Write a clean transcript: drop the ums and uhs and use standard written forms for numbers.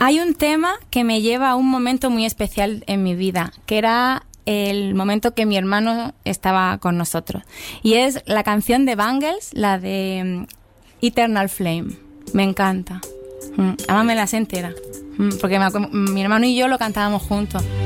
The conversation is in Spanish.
Hay un tema que me lleva a un momento muy especial en mi vida, que era el momento que mi hermano estaba con nosotros. Y es la canción de Bangles, la de Eternal Flame. Me encanta. Además me la sé entera. Porque mi hermano y yo lo cantábamos juntos.